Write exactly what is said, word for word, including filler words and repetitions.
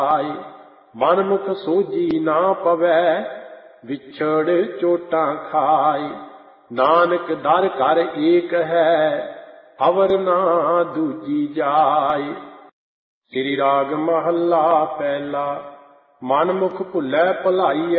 ਆਏ। ਮਨ ਮੁਖ ਸੋਝੀ ਨਾ ਪਵੈ, ਵਿਛੜ ਚੋਟਾਂ ਖਾਏ। ਨਾਨਕ ਦਰ ਘਰ ਏਕ ਹੈ, ਅਵਰ ਨਾ ਦੂਜੀ ਜਾਏ। ਸ੍ਰੀ ਰਾਗ ਮਹੱਲਾ ਪਹਿਲਾ। ਮਨ ਮੁਖ ਭੁੱਲੈ ਭੁਲਾਈਐ,